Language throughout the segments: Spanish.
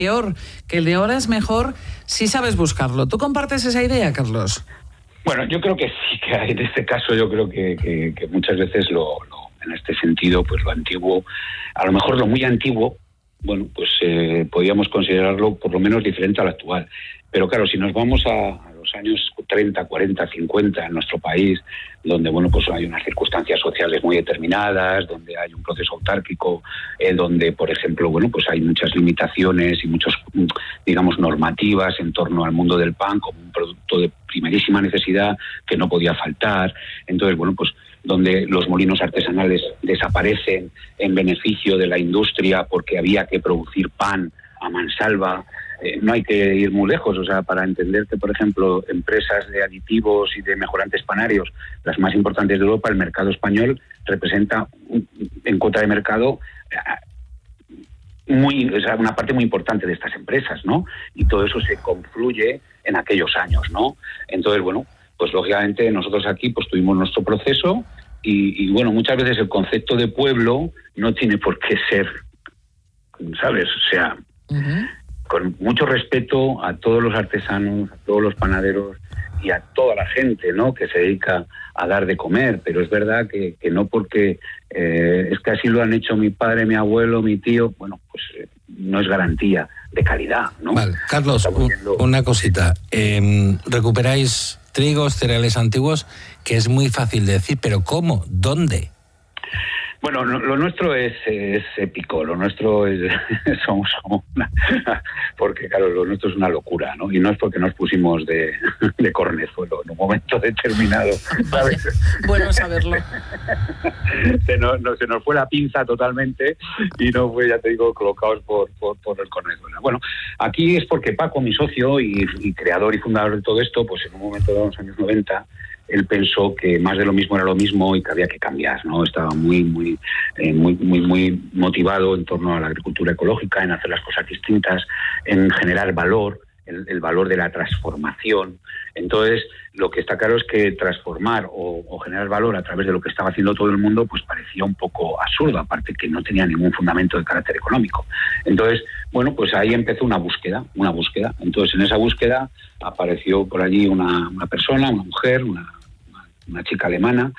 peor, que el de ahora es mejor si sabes buscarlo. ¿Tú compartes esa idea, Carlos? Bueno, yo creo que sí, que en este caso yo creo que muchas veces en este sentido, pues lo antiguo, a lo mejor lo muy antiguo, bueno, pues podríamos considerarlo por lo menos diferente al actual. Pero claro, si nos vamos a los años 30, 40, 50 en nuestro país, donde bueno, pues hay unas circunstancias sociales muy determinadas, donde hay un proceso autárquico, donde, por ejemplo, bueno, pues hay muchas limitaciones y muchos, digamos, normativas en torno al mundo del pan como un producto de primerísima necesidad que no podía faltar. Entonces, bueno, pues donde los molinos artesanales desaparecen en beneficio de la industria porque había que producir pan a mansalva. No hay que ir muy lejos, o sea, para entender que, por ejemplo, empresas de aditivos y de mejorantes panarios, las más importantes de Europa, el mercado español representa en cuota de mercado una parte muy importante de estas empresas, ¿no? Y todo eso se confluye en aquellos años, ¿no? Entonces, bueno, pues lógicamente nosotros aquí pues tuvimos nuestro proceso y bueno, muchas veces el concepto de pueblo no tiene por qué ser, ¿sabes? O sea, con mucho respeto a todos los artesanos, a todos los panaderos y a toda la gente, ¿no?, que se dedica a dar de comer, pero es verdad que no porque es que así lo han hecho mi padre, mi abuelo, mi tío, bueno, pues no es garantía de calidad, ¿no? Vale, Carlos, una cosita. Recuperáis trigos, cereales antiguos, que es muy fácil de decir, pero ¿cómo? ¿Dónde? Bueno, lo nuestro es épico, lo nuestro es somos porque claro, lo nuestro es una locura, ¿no? Y no es porque nos pusimos de cornezuelo en un momento determinado, ¿sabes? Bueno saberlo. Se nos fue la pinza totalmente y no fue, ya te digo, colocados por el cornezuelo. Bueno, aquí es porque Paco, mi socio y creador y fundador de todo esto, pues en un momento de los años 90, él pensó que más de lo mismo era lo mismo y que había que cambiar, ¿no? Estaba muy motivado en torno a la agricultura ecológica, en hacer las cosas distintas, en generar valor, el valor de la transformación. Entonces, lo que está claro es que transformar o generar valor a través de lo que estaba haciendo todo el mundo, pues parecía un poco absurdo, aparte que no tenía ningún fundamento de carácter económico. Entonces, bueno, pues ahí empezó una búsqueda. Entonces, en esa búsqueda apareció por allí una persona, una mujer, una chica alemana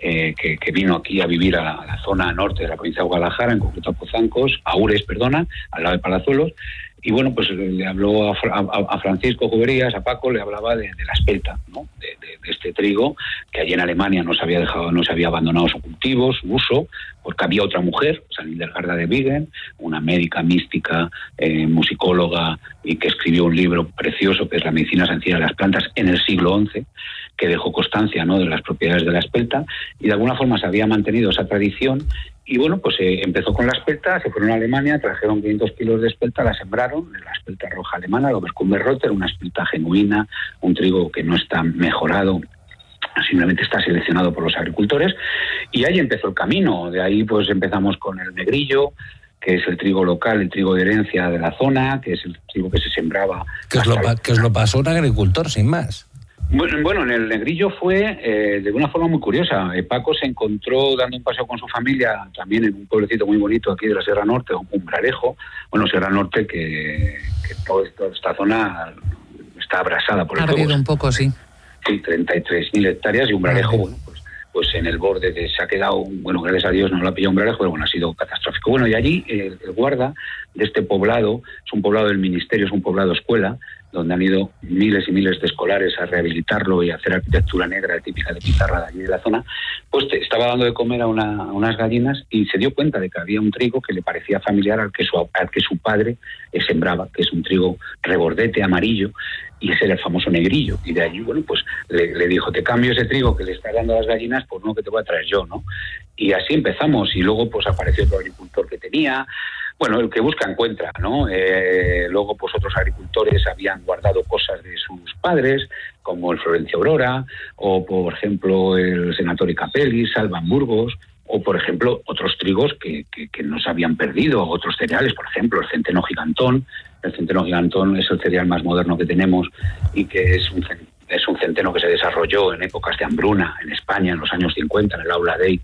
que vino aquí a vivir a la zona norte de la provincia de Guadalajara, en concreto a Ures, al lado de Palazuelos, y bueno, pues le habló a Francisco Juberías, a Paco, le hablaba de la espelta, ¿no? De este trigo que allí en Alemania no se había abandonado su cultivo, su uso, porque había otra mujer, San Hildegarda de Bingen, una médica mística, musicóloga, y que escribió un libro precioso que es La medicina sencilla de las plantas en el siglo XI, que dejó constancia, ¿no?, de las propiedades de la espelta, y de alguna forma se había mantenido esa tradición. Y bueno, pues empezó con la espelta, se fueron a Alemania, trajeron 500 kilos de espelta, la sembraron, la espelta roja alemana, la Oberkummerrotter, una espelta genuina, un trigo que no está mejorado, simplemente está seleccionado por los agricultores, y ahí empezó el camino. De ahí pues empezamos con el negrillo, que es el trigo local, el trigo de herencia de la zona, que es el trigo que se sembraba. Que os lo pasó un agricultor, sin más. Bueno, en el negrillo fue de una forma muy curiosa. Paco se encontró dando un paseo con su familia, también en un pueblecito muy bonito aquí de la Sierra Norte, Umbrarejo. Bueno, Sierra Norte, que toda esta zona está abrasada por el fuego. Ha ardido un poco, sí. Sí, 33.000 hectáreas y Umbrarejo, bueno, pues en el borde se ha quedado, bueno, gracias a Dios no lo ha pillado Umbrarejo, pero bueno, ha sido catastrófico. Bueno, y allí el guarda de este poblado, es un poblado del ministerio, es un poblado escuela, donde han ido miles y miles de escolares a rehabilitarlo y a hacer arquitectura negra típica de pizarra de allí de la zona, pues estaba dando de comer a unas gallinas y se dio cuenta de que había un trigo que le parecía familiar al que su padre sembraba, que es un trigo rebordete amarillo, y ese era el famoso negrillo. Y de allí, bueno, pues le dijo, te cambio ese trigo que le estás dando a las gallinas por uno que te voy a traer yo, ¿no? Y así empezamos, y luego pues apareció otro agricultor que tenía. Bueno, el que busca encuentra, ¿no? Luego, pues otros agricultores habían guardado cosas de sus padres, como el Florencio Aurora, o por ejemplo el Senatori Capelli, Salvan Burgos, o por ejemplo otros trigos que no se habían perdido, otros cereales, por ejemplo el centeno gigantón. El centeno gigantón es el cereal más moderno que tenemos y que es un centeno que se desarrolló en épocas de hambruna en España, en los años 50, en el Aula Dei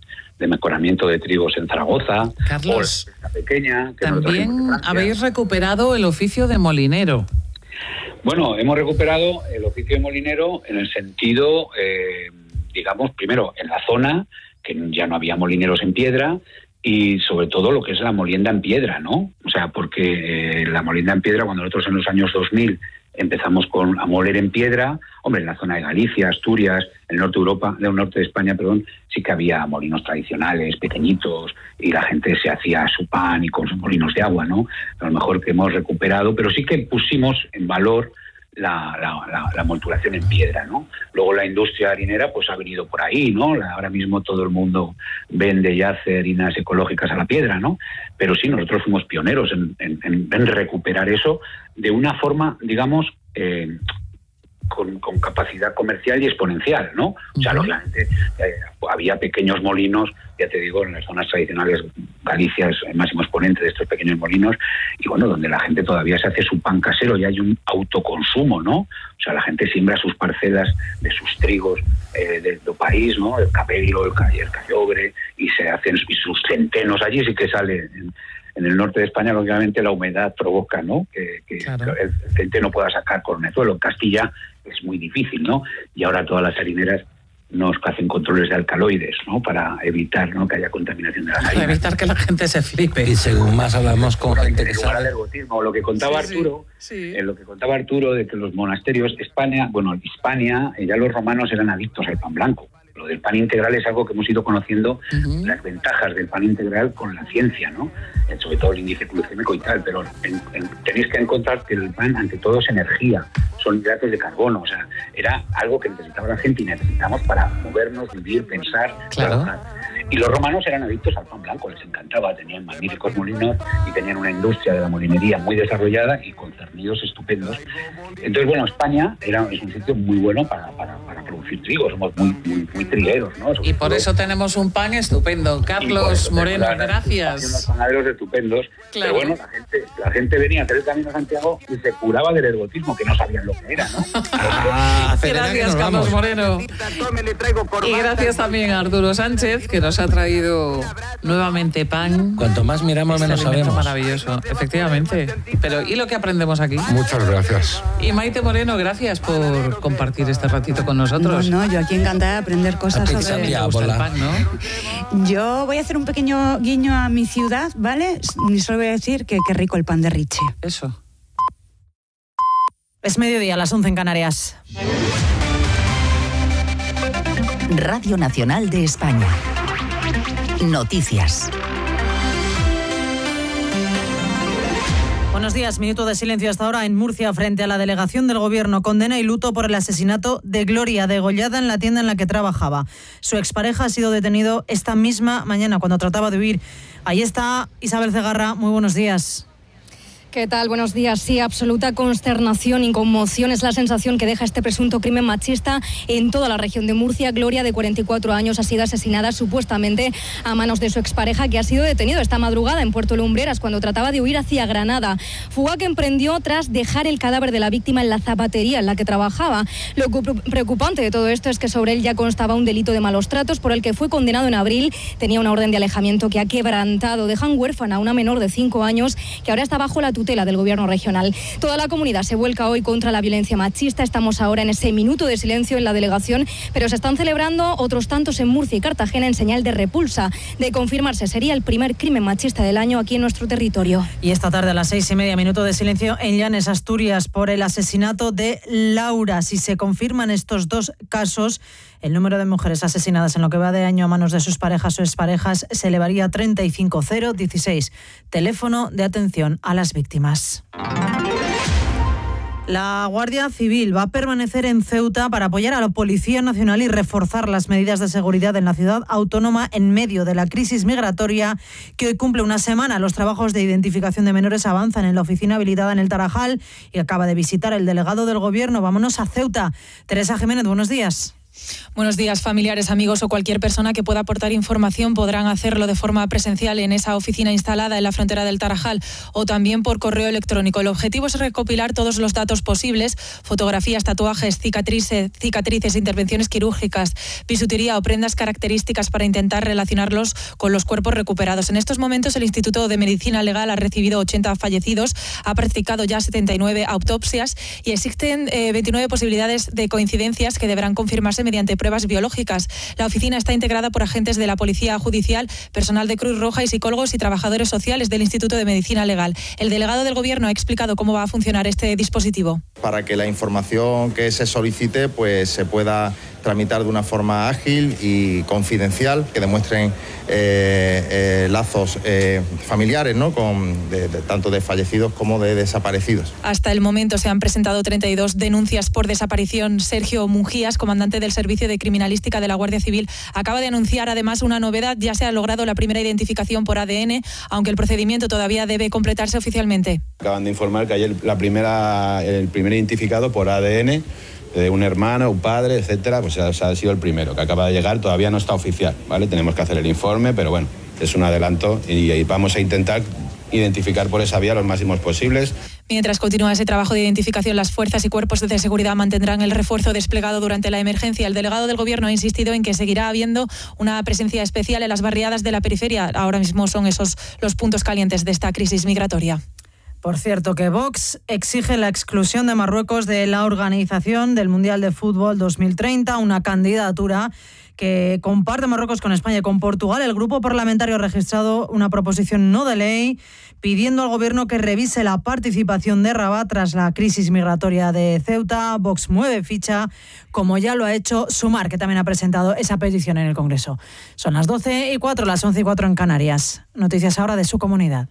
de mejoramiento de trigos en Zaragoza. Carlos, o la pequeña, que también habéis recuperado el oficio de molinero. Bueno, hemos recuperado el oficio de molinero en el sentido, digamos, primero en la zona, que ya no había molineros en piedra, y sobre todo lo que es la molienda en piedra, ¿no? O sea, porque la molienda en piedra, cuando nosotros en los años 2000 empezamos a moler en piedra, hombre, en la zona de Galicia, Asturias, el norte de Europa, el norte de España, perdón, sí que había molinos tradicionales, pequeñitos, y la gente se hacía su pan y con sus molinos de agua, ¿no? A lo mejor que hemos recuperado, pero sí que pusimos en valor la molturación en piedra, ¿no? Luego la industria harinera pues ha venido por ahí, ¿no? Ahora mismo todo el mundo vende y hace harinas ecológicas a la piedra, ¿no? Pero sí, nosotros fuimos pioneros en recuperar eso de una forma, digamos, con capacidad comercial y exponencial, ¿no? O sea, lógicamente había pequeños molinos, ya te digo, en las zonas tradicionales, Galicia es el máximo exponente de estos pequeños molinos, y bueno, donde la gente todavía se hace su pan casero y hay un autoconsumo, ¿no? O sea, la gente siembra sus parcelas de sus trigos del país, ¿no? El capello, el callobre, y se hacen sus centenos allí, sí que sale. En el norte de España, lógicamente, la humedad provoca, ¿no? Que claro, el centeno pueda sacar cornezuelo. En Castilla es muy difícil, ¿no? Y ahora todas las harineras nos hacen controles de alcaloides, ¿no? Para evitar, ¿no?, que haya contaminación de las harinas. Para evitar que la gente se flipe. Y según más hablamos con gente que sabe. El ergotismo, lo que contaba Arturo, lo que contaba Arturo de que los monasterios, Hispania, ya los romanos eran adictos al pan blanco. Lo del pan integral es algo que hemos ido conociendo, las ventajas del pan integral con la ciencia, ¿no? Sobre todo el índice glucémico y tal, pero tenéis que encontrar que el pan, ante todo, es energía, son hidratos de carbono, o sea, era algo que necesitaba la gente y necesitamos para movernos, vivir, pensar, trabajar. Y los romanos eran adictos al pan blanco, les encantaba, tenían magníficos molinos y tenían una industria de la molinería muy desarrollada y con cernidos estupendos. Entonces, bueno, España es un sitio muy bueno para producir trigo, somos muy trigueros, ¿no? Y por eso tenemos un pan estupendo. Carlos Moreno, gracias. Unos panaderos estupendos, claro. Pero bueno, la gente venía a hacer el Camino a Santiago y se curaba del ergotismo, que no sabían lo que era, ¿no? Gracias, Carlos Moreno. Y gracias también a Arturo Sánchez, que nos ha traído nuevamente pan. Cuanto más miramos, menos sabemos. Maravilloso, efectivamente. Pero ¿y lo que aprendemos aquí? Muchas gracias. Y Maite Moreno, gracias por compartir este ratito con nosotros. No, yo aquí encantada de aprender cosas sobre el pan, ¿no? Yo voy a hacer un pequeño guiño a mi ciudad, ¿vale? Y solo voy a decir que qué rico el pan de Riche. Eso. Es mediodía, las 11 en Canarias. Radio Nacional de España. Noticias. Buenos días, minuto de silencio hasta ahora en Murcia frente a la delegación del Gobierno. Condena y luto por el asesinato de Gloria, degollada en la tienda en la que trabajaba. Su expareja ha sido detenido esta misma mañana cuando trataba de huir. Ahí está Isabel Cegarra, muy buenos días. ¿Qué tal? Buenos días. Sí, absoluta consternación y conmoción es la sensación que deja este presunto crimen machista en toda la región de Murcia. Gloria, de 44 años, ha sido asesinada supuestamente a manos de su expareja, que ha sido detenido esta madrugada en Puerto Lumbreras cuando trataba de huir hacia Granada. Fuga que emprendió tras dejar el cadáver de la víctima en la zapatería en la que trabajaba. Lo preocupante de todo esto es que sobre él ya constaba un delito de malos tratos por el que fue condenado en abril. Tenía una orden de alejamiento que ha quebrantado. Dejan huérfana a una menor de 5 años que ahora está bajo la tutela del Gobierno regional. Toda la comunidad se vuelca hoy contra la violencia machista. Estamos ahora en ese minuto de silencio en la delegación, pero se están celebrando otros tantos en Murcia y Cartagena en señal de repulsa. De confirmarse, sería el primer crimen machista del año aquí en nuestro territorio. Y esta tarde a las 6:30, minuto de silencio en Llanes, Asturias, por el asesinato de Laura. Si se confirman estos dos casos, el número de mujeres asesinadas en lo que va de año a manos de sus parejas o exparejas se elevaría a 35016. Teléfono de atención a las víctimas. La Guardia Civil va a permanecer en Ceuta para apoyar a la Policía Nacional y reforzar las medidas de seguridad en la ciudad autónoma en medio de la crisis migratoria que hoy cumple una semana. Los trabajos de identificación de menores avanzan en la oficina habilitada en el Tarajal y acaba de visitar el delegado del Gobierno. Vámonos a Ceuta. Teresa Jiménez, buenos días. Buenos días. Familiares, amigos o cualquier persona que pueda aportar información podrán hacerlo de forma presencial en esa oficina instalada en la frontera del Tarajal o también por correo electrónico. El objetivo es recopilar todos los datos posibles: fotografías, tatuajes, cicatrices, intervenciones quirúrgicas, bisutería o prendas características para intentar relacionarlos con los cuerpos recuperados. En estos momentos el Instituto de Medicina Legal ha recibido 80 fallecidos, ha practicado ya 79 autopsias y existen 29 posibilidades de coincidencias que deberán confirmarse mediante pruebas biológicas. La oficina está integrada por agentes de la Policía Judicial, personal de Cruz Roja y psicólogos y trabajadores sociales del Instituto de Medicina Legal. El delegado del Gobierno ha explicado cómo va a funcionar este dispositivo. Para que la información que se solicite pues se pueda tramitar de una forma ágil y confidencial, que demuestren lazos familiares, ¿no? Tanto de fallecidos como de desaparecidos. Hasta el momento se han presentado 32 denuncias por desaparición. Sergio Munjías, comandante del Servicio de Criminalística de la Guardia Civil, acaba de anunciar además una novedad: ya se ha logrado la primera identificación por ADN, aunque el procedimiento todavía debe completarse oficialmente. Acaban de informar que ayer el primer identificado por ADN de un hermano, un padre, etcétera, pues ha sido el primero que acaba de llegar. Todavía no está oficial, ¿vale? Tenemos que hacer el informe, pero bueno, es un adelanto y vamos a intentar identificar por esa vía los máximos posibles. Mientras continúa ese trabajo de identificación, las fuerzas y cuerpos de seguridad mantendrán el refuerzo desplegado durante la emergencia. El delegado del Gobierno ha insistido en que seguirá habiendo una presencia especial en las barriadas de la periferia. Ahora mismo son esos los puntos calientes de esta crisis migratoria. Por cierto, que Vox exige la exclusión de Marruecos de la organización del Mundial de Fútbol 2030, una candidatura que comparte Marruecos con España y con Portugal. El grupo parlamentario ha registrado una proposición no de ley pidiendo al Gobierno que revise la participación de Rabat tras la crisis migratoria de Ceuta. Vox mueve ficha, como ya lo ha hecho Sumar, que también ha presentado esa petición en el Congreso. Son las 12:04, las 11:04 en Canarias. Noticias ahora de su comunidad.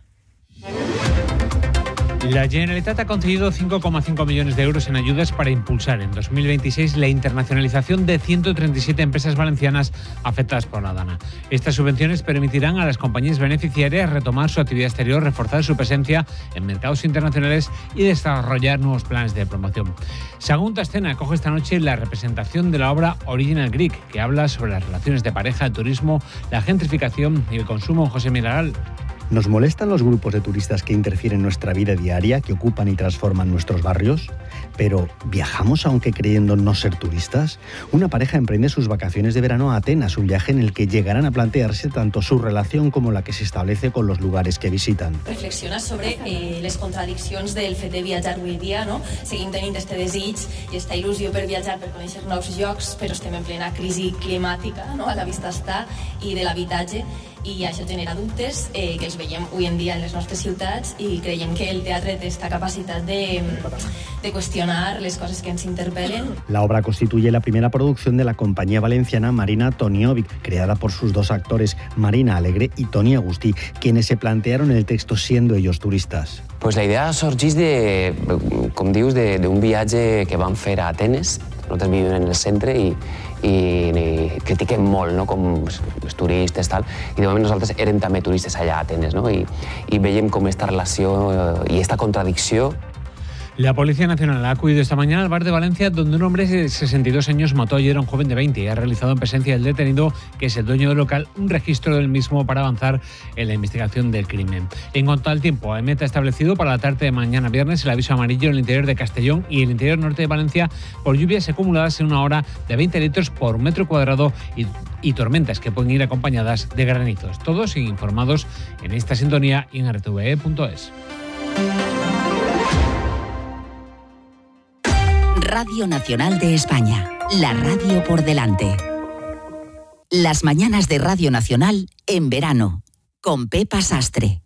La Generalitat ha concedido 5,5 millones de euros en ayudas para impulsar en 2026 la internacionalización de 137 empresas valencianas afectadas por la DANA. Estas subvenciones permitirán a las compañías beneficiarias retomar su actividad exterior, reforzar su presencia en mercados internacionales y desarrollar nuevos planes de promoción. Sagunto Escena acoge esta noche la representación de la obra Original Greek, que habla sobre las relaciones de pareja, el turismo, la gentrificación y el consumo. José Milaral. ¿Nos molestan los grupos de turistas que interfieren en nuestra vida diaria, que ocupan y transforman nuestros barrios? Pero, ¿viajamos aunque creyendo no ser turistas? Una pareja emprende sus vacaciones de verano a Atenas, un viaje en el que llegarán a plantearse tanto su relación como la que se establece con los lugares que visitan. Reflexiona sobre les contradiccions del fet de viatjar avui dia, no? Seguim tenint este desig i esta il·lusió per viatjar, per conèixer nous llocs, però estem en plena crisi climàtica, no? A la vista està, i de l'habitatge, i això genera dubtes que els veiem avui en dia en les nostres ciutats i creiem que el teatre té esta capacitat de cuestionar les coses que ens interpelen. La obra constituye la primera producción de la compañía valenciana Marina Toniovic, creada por sus dos actores, Marina Alegre y Toni Agustí, quienes se plantearon el texto siendo ellos turistas. Pues la idea sorgeix de, com dius, d'un viatge que vam fer a Atenes. Nosaltres vivim en el centre i critiquem molt, no? Com els turistes, tal, i de moment nosaltres érem també turistes allà a Atenes, no? I veiem com esta relació i esta contradicció. La Policía Nacional ha acudido esta mañana al bar de Valencia, donde un hombre de 62 años mató ayer a un joven de 20 y ha realizado en presencia del detenido, que es el dueño del local, un registro del mismo para avanzar en la investigación del crimen. En cuanto al tiempo, EMET ha establecido para la tarde de mañana viernes el aviso amarillo en el interior de Castellón y el interior norte de Valencia por lluvias acumuladas en una hora de 20 litros por metro cuadrado y tormentas que pueden ir acompañadas de granizos. Todos informados en esta sintonía y en rtve.es. Radio Nacional de España, la radio por delante. Las mañanas de Radio Nacional en verano, con Pepa Sastre.